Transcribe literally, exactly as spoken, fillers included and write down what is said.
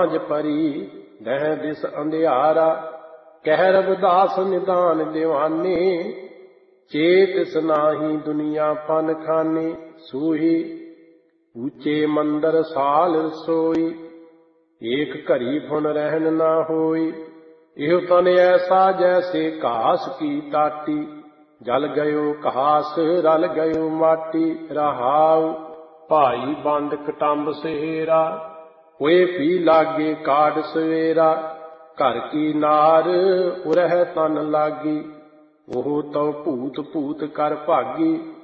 ਸਾਂਝ ਪਰੀ ਦਹਿ ਦਿਸ ਅੰਧਿਆਰਾ। ਕਹਿ ਰਵਿਦਾਸ ਨਿਦਾਨ ਦੀਵਾਨੇ ਚੇਤਿਸ ਨਾਹੀ ਦੁਨੀਆ ਫਨ ਖਾਨੇ। ਸੂਹੀ ਊਚੇ ਮੰਦਰ ਸਾਲ ਰਸੋਈ ਏਕ ਘੜੀ ਫੁਨ ਰਹਿਣ ਨਾ ਹੋਈ। ਇਹੋ ਤਨ ਐਸਾ ਜੈਸੇ ਘਾਸ ਕੀ ਟਾਟੀ ਜਲ ਗਇਓ ਘਾਸ ਰਲ ਗਇਓ ਮਾਟੀ। ਰਹਾਉ ਭਾਈ ਬੰਦ ਕਟੰਬ ਸਹੇਰਾ ਹੋਏ ਪੀ ਲਾਗੇ ਕਾਢ ਸਵੇਰਾ। ਘਰ ਕੀ ਨਾਰ ਉਰਹਿ ਤਨ ਲਾਗੀ ਉਹ ਤਉ ਭੂਤ ਭੂਤ ਕਰ ਭਾਗੀ।